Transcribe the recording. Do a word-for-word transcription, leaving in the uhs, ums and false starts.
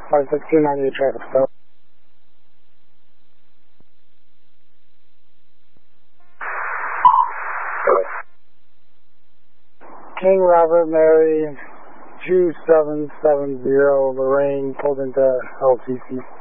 five sixteen ninety-eight traffic stop. King Robert Mary two seven seven zero, Lorraine pulled into L C C.